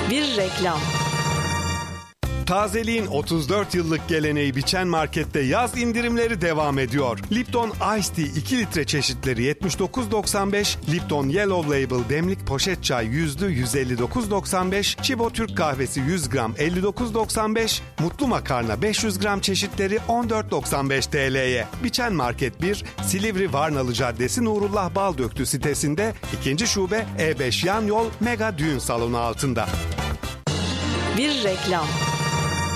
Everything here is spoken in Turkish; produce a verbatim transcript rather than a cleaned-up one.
Bir reklam. Tazeliğin otuz dört yıllık geleneği Biçen Market'te yaz indirimleri devam ediyor. Lipton Ice Tea iki litre çeşitleri yetmiş dokuz doksan beş, Lipton Yellow Label demlik poşet çay yüzlü yüz elli dokuz doksan beş, Chibo Türk kahvesi yüz gram elli dokuz doksan beş, Mutlu Makarna beş yüz gram çeşitleri on dört doksan beş T L'ye. Biçen Market bir, Silivri Varnalı Caddesi Nurullah Baldöktü sitesinde, ikinci şube E beş yan yol Mega Düğün Salonu altında. Bir reklam.